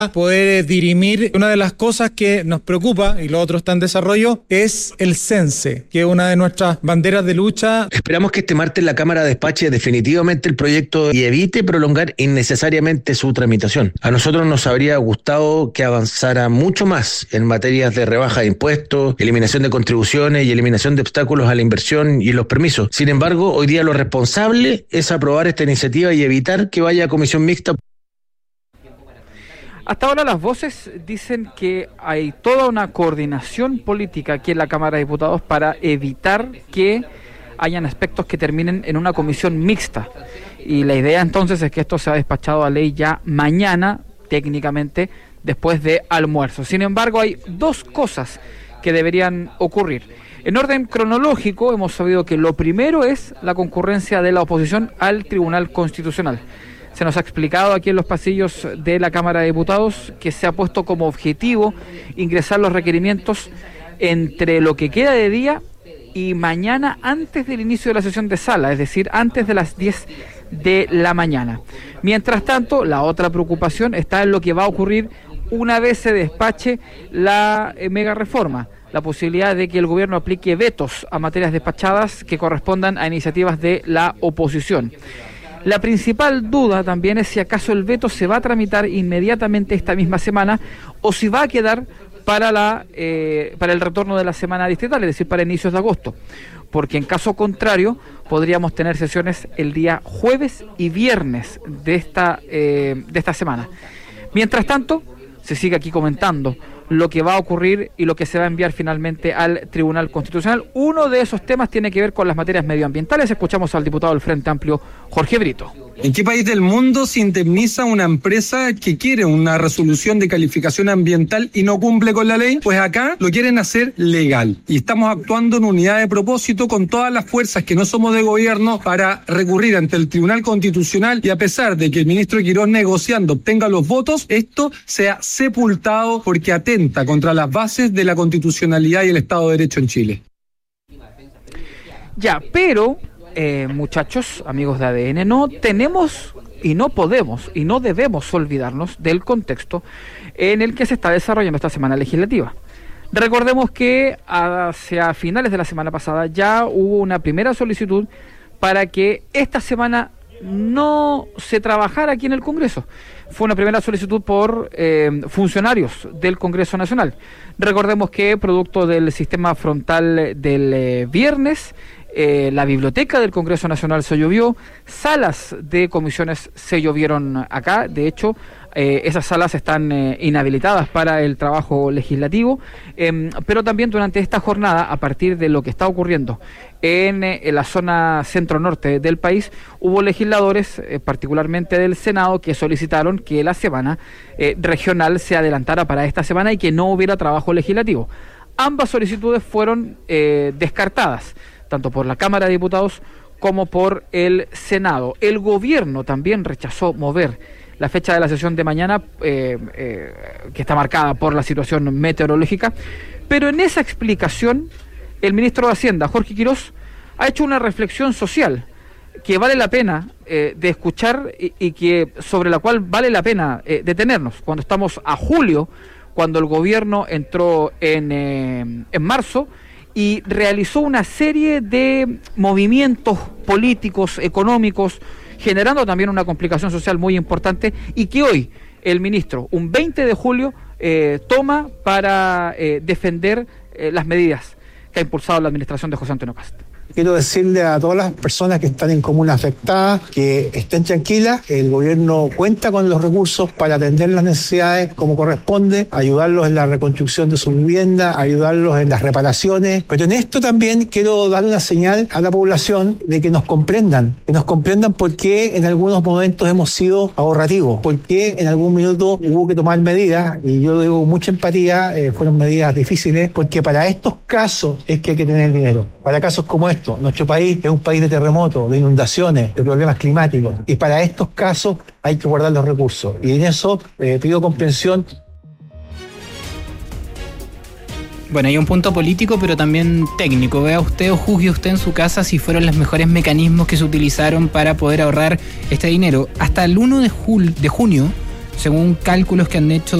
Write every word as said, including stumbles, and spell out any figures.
poder dirimir. Una de las cosas que nos preocupa, y lo otro está en desarrollo, es el CENSE, que es una de nuestras banderas de lucha. Esperamos que este martes la Cámara despache definitivamente el proyecto y evite prolongar innecesariamente su tramitación. A nosotros nos habría gustado que avanzara mucho más en materias de rebaja de impuestos, eliminación de contribuciones y eliminación de obstáculos a la inversión y los permisos. Sin embargo, hoy día lo responsable es aprobar esta iniciativa y evitar que vaya a comisión mixta. Hasta ahora las voces dicen que hay toda una coordinación política aquí en la Cámara de Diputados para evitar que hayan aspectos que terminen en una comisión mixta. Y la idea entonces es que esto sea despachado a ley ya mañana, técnicamente, después de almuerzo. Sin embargo, hay dos cosas que deberían ocurrir. En orden cronológico, hemos sabido que lo primero es la concurrencia de la oposición al Tribunal Constitucional. Se nos ha explicado aquí en los pasillos de la Cámara de Diputados que se ha puesto como objetivo ingresar los requerimientos entre lo que queda de día y mañana antes del inicio de la sesión de sala, es decir, antes de las diez de la mañana. Mientras tanto, la otra preocupación está en lo que va a ocurrir una vez se despache la eh, mega reforma, la posibilidad de que el gobierno aplique vetos a materias despachadas que correspondan a iniciativas de la oposición. La principal duda también es si acaso el veto se va a tramitar inmediatamente esta misma semana o si va a quedar para la eh, para el retorno de la semana distrital, es decir, para inicios de agosto, porque en caso contrario podríamos tener sesiones el día jueves y viernes de esta eh, de esta semana. Mientras tanto, se sigue aquí comentando lo que va a ocurrir y lo que se va a enviar finalmente al Tribunal Constitucional. Uno de esos temas tiene que ver con las materias medioambientales. Escuchamos al diputado del Frente Amplio, Jorge Brito. ¿En qué país del mundo se indemniza una empresa que quiere una resolución de calificación ambiental y no cumple con la ley? Pues acá lo quieren hacer legal. Y estamos actuando en unidad de propósito con todas las fuerzas que no somos de gobierno para recurrir ante el Tribunal Constitucional y a pesar de que el ministro Quirós negociando obtenga los votos, esto sea sepultado porque atenta contra las bases de la constitucionalidad y el Estado de Derecho en Chile. Ya, pero... Eh, muchachos, amigos de A D N, no tenemos y no podemos y no debemos olvidarnos del contexto en el que se está desarrollando esta semana legislativa. Recordemos que hacia finales de la semana pasada ya hubo una primera solicitud para que esta semana no se trabajara aquí en el Congreso. Fue una primera solicitud por eh, funcionarios del Congreso Nacional. Recordemos que producto del sistema frontal del eh, viernes, Eh, la biblioteca del Congreso Nacional se llovió, salas de comisiones se llovieron acá, de hecho eh, esas salas están eh, inhabilitadas para el trabajo legislativo, eh, pero también durante esta jornada, a partir de lo que está ocurriendo en, eh, en la zona centro-norte del país, hubo legisladores, eh, particularmente del Senado, que solicitaron que la semana eh, regional se adelantara para esta semana y que no hubiera trabajo legislativo. Ambas solicitudes fueron eh, descartadas, tanto por la Cámara de Diputados como por el Senado. El gobierno también rechazó mover la fecha de la sesión de mañana, eh, eh, que está marcada por la situación meteorológica, pero en esa explicación el ministro de Hacienda, Jorge Quirós, ha hecho una reflexión social que vale la pena eh, de escuchar y, y que sobre la cual vale la pena eh, detenernos. Cuando estamos a julio, cuando el gobierno entró en, eh, en marzo, y realizó una serie de movimientos políticos, económicos, generando también una complicación social muy importante y que hoy el ministro, un veinte de julio, eh, toma para eh, defender eh, las medidas que ha impulsado la administración de José Antonio Kast. Quiero decirle a todas las personas que están en comunas afectadas que estén tranquilas, el gobierno cuenta con los recursos para atender las necesidades como corresponde, ayudarlos en la reconstrucción de su vivienda, ayudarlos en las reparaciones, pero en esto también quiero dar una señal a la población de que nos comprendan, que nos comprendan por qué en algunos momentos hemos sido ahorrativos, por qué en algún minuto hubo que tomar medidas, y yo digo mucha empatía, eh, fueron medidas difíciles, porque para estos casos es que hay que tener dinero, para casos como estos. Nuestro país es un país de terremotos, de inundaciones, de problemas climáticos, y para estos casos hay que guardar los recursos, y en eso eh, pido comprensión. Bueno, hay un punto político, pero también técnico. Vea usted o juzgue usted en su casa si fueron los mejores mecanismos que se utilizaron para poder ahorrar este dinero. Hasta el uno de junio según cálculos que han hecho